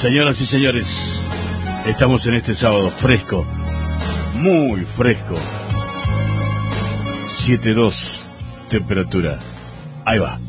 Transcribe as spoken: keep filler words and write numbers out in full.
Señoras y señores, estamos en este sábado fresco, muy fresco. siete dos temperatura. Ahí va.